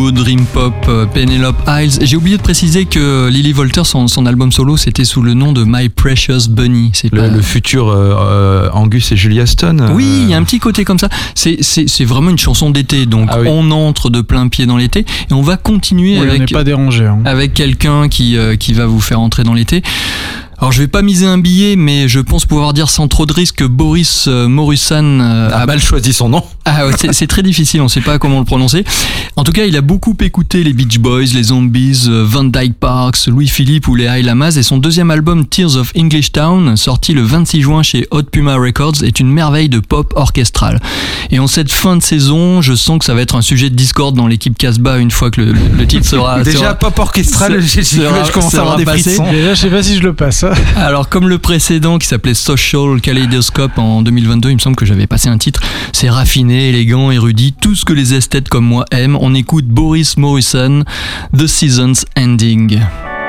Dream Pop, Penelope Isles. J'ai oublié de préciser que Lily Volter, son album solo, c'était sous le nom de My Precious Bunny. C'est le futur Angus et Julia Stone. Oui, il y a un petit côté comme ça. C'est vraiment une chanson d'été, donc on entre de plein pied dans l'été et on va continuer on n'est pas dérangé, avec quelqu'un qui va vous faire entrer dans l'été. Alors je vais pas miser un billet, mais je pense pouvoir dire sans trop de risque que Boris Morusan a mal choisi son nom. Ah ouais, c'est très difficile, on sait pas comment le prononcer. En tout cas, il a beaucoup écouté les Beach Boys, les Zombies, Van Dyke Parks, Louis-Philippe ou les High Lamas, et son deuxième album Tears of English Town, sorti le 26 juin chez Hot Puma Records, est une merveille de pop orchestral. Et en cette fin de saison, je sens que ça va être un sujet de discorde dans l'équipe Casbah une fois que le titre sera... Déjà pop orchestral, je commence à avoir des frissons. Déjà, je sais pas si je le passe. Alors comme le précédent qui s'appelait Social Kaleidoscope en 2022, il me semble que j'avais passé un titre, c'est raffiné, élégant, érudit, tout ce que les esthètes comme moi aiment. On écoute Boris Morusan, The Season's Ending.